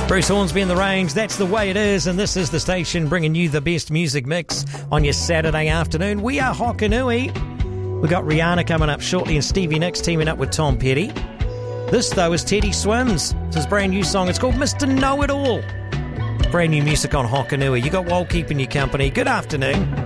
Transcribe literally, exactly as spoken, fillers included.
Bruce Hornsby in the range, that's the way it is, and this is the station bringing you the best music mix on your Saturday afternoon. We are Hokanui. We've got Rihanna coming up shortly and Stevie Nicks teaming up with Tom Petty. This, though, is Teddy Swims. It's his brand new song. It's called Mister Know-It-All. Brand new music on Hokanui. You got Walt keeping you company. Good afternoon.